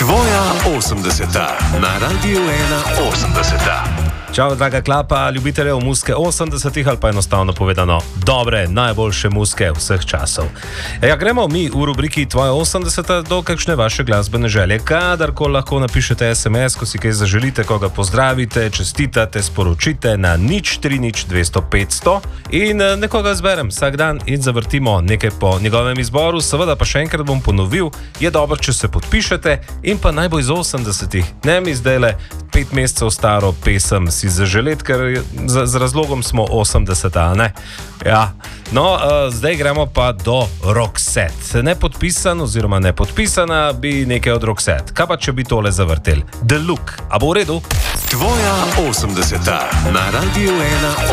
Tvoja 80. na Radiu 81. Čau, draga klapa, ljubiteljev muske 80-ih ali pa enostavno povedano, dobre, najboljše muske vseh časov. Ja, gremo mi v rubriki Tvoja 80 do kakšne vaše glasbene želje. Kadarkoli lahko napišete SMS, ko si kaj zaželite, koga pozdravite, čestitate, sporočite na 030200500 in nekoga zberem vsak dan in zavrtimo nekaj po njegovem izboru. Seveda pa še enkrat bom ponovil, je dobro, če se podpišete in pa naj bo iz 80-ih. Ne mi zdajle 5 mesecev staro pesem si zaželeti, ker z razlogom smo 80-a, ne? Ja. No, zdaj gremo pa do Roxette. Nepodpisan oziroma nepodpisana bi nekaj od Roxette. Kaj pa, če bi tole zavrtel? The Look. A bo v redu? Tvoja 80. na Radiu 81.